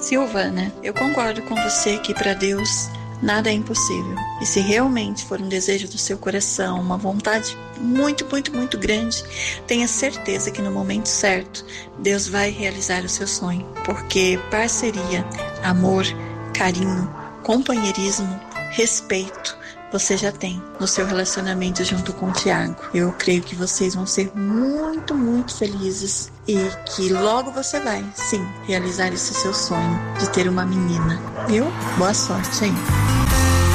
Silvana, eu concordo com você que para Deus nada é impossível. E se realmente for um desejo do seu coração, uma vontade muito, muito, muito grande, tenha certeza que no momento certo, Deus vai realizar o seu sonho. Porque parceria, amor, carinho, companheirismo, respeito, você já tem no seu relacionamento junto com o Tiago. Eu creio que vocês vão ser muito, muito felizes e que logo você vai, sim, realizar esse seu sonho de ter uma menina. Viu? Boa sorte aí.